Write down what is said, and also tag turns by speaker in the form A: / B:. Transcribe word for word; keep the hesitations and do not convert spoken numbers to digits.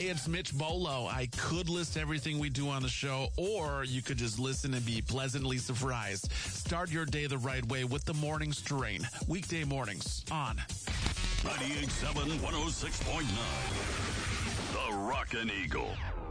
A: Hey, it's Mitch Bolo. I could list everything we do on the show, or you could just listen and be pleasantly surprised. Start your day the right way with the Morning Strain. Weekday mornings on
B: ninety-eight point seven, one oh six point nine. The Rockin' Eagle.